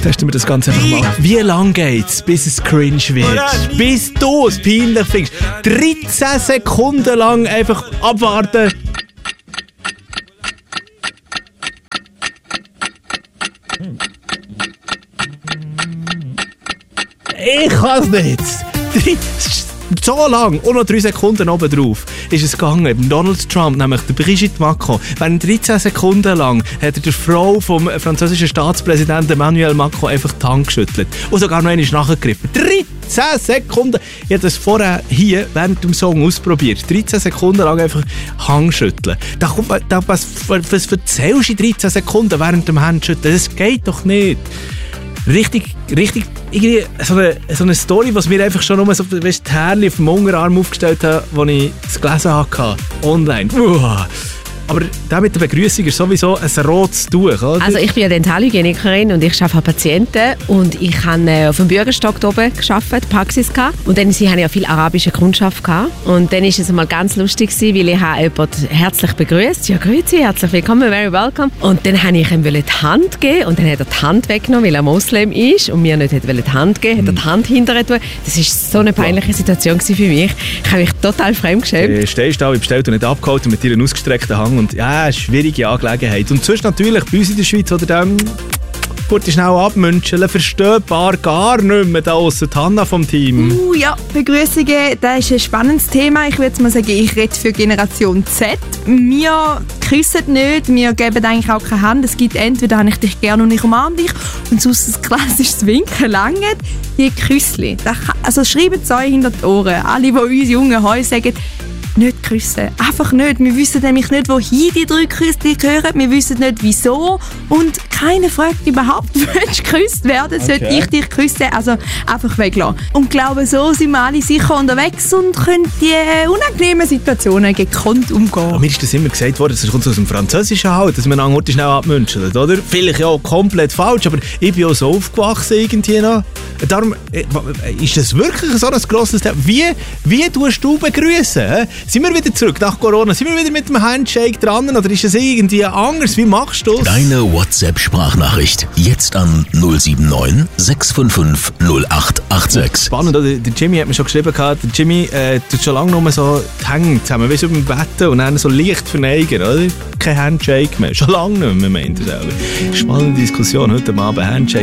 Testen wir das Ganze einfach mal. Wie lang geht's, bis es cringe wird? Bis du es peinlich findest. 13 Sekunden lang einfach abwarten. Ich kann's nicht. So lang und noch 3 Sekunden oben drauf ist es gegangen. Donald Trump, nämlich der Brigitte Macron, während 13 Sekunden lang hat er der Frau vom französischen Staatspräsidenten Emmanuel Macron einfach die Hand geschüttelt und sogar noch einmal nachgegriffen. 13 Sekunden! Ich habe das vorher hier während dem Song ausprobiert. 13 Sekunden lang einfach Hand schütteln. Was erzählst du in 13 Sekunden während dem Handschütteln? Das geht doch nicht. Richtig irgendwie so eine Story, was mir einfach schon nur so die Härchen auf dem Unterarm aufgestellt hat, als ich es gelesen hatte, online. Aber der mit der Begrüßung ist sowieso ein rotes Tuch, oder? Also ich bin ja Dentalhygienikerin und ich arbeite an Patienten und ich habe auf dem Bürgerstock oben gearbeitet, Praxis gehabt. Und dann sie haben ja viel arabische Kundschaft gehabt. Und dann ist es einmal ganz lustig gewesen, weil ich habe jemanden herzlich begrüßt. Ja, grüezi, herzlich willkommen, very welcome. Und dann habe ich ihm die Hand geben und dann hat er die Hand weggenommen, weil er Moslem ist und mir nicht die Hand geben, hat er die Hand hinterher tun. Das war so eine peinliche Situation für mich. Ich habe mich total fremd geschämt. Du stehst da, wie bestellt und nicht abgeholt und mit dir einen ausgestreckten Hang. Und ja, eine schwierige Angelegenheit. Und sonst natürlich bei uns in der Schweiz oder dem gut schnell abmünzeln, verstehbar gar nicht mehr da aussen die Hanna vom Team. Ja, Begrüßungen, das ist ein spannendes Thema. Ich würde mal sagen, ich rede für Generation Z. Wir küssen nicht, wir geben eigentlich auch keine Hand. Es gibt entweder habe ich dich gerne und ich umarme dich und sonst ein klassisches Winken langt. Die Küssli. Also schreibt es euch hinter die Ohren. Alle, die uns jungen heute sagen, nicht küssen. Einfach nicht. Wir wissen nämlich nicht, wohin die 3 Küsse gehören. Wir wissen nicht, wieso. Und keiner fragt überhaupt, willst du geküsst werden? Okay. Sollte ich dich küssen? Also einfach weglassen. Und ich glaube, so sind wir alle sicher unterwegs und können die unangenehmen Situationen gekonnt umgehen. Mir ist das immer gesagt worden, das kommt aus dem Französischen halt, dass man an Orten schnell abmünzelt, oder? Vielleicht ja komplett falsch, aber ich bin auch so aufgewachsen irgendwie noch. Darum ist das wirklich so ein grosses Thema. Wie tust du begrüßen? Sind wir wieder zurück nach Corona? Sind wir wieder mit dem Handshake dran? Oder ist das irgendwie anders? Wie machst du es? Deine WhatsApp-Sprachnachricht jetzt an 079 655 0886. Spannend, oder? Der Jimmy hat mir schon geschrieben, der Jimmy tut schon lange nur so die Hänge zusammen, wie so beim Betten und dann so leicht verneigen, oder? Kein Handshake mehr. Schon lange nicht mehr, meint er selber. Spannende Diskussion heute Abend, Handshake.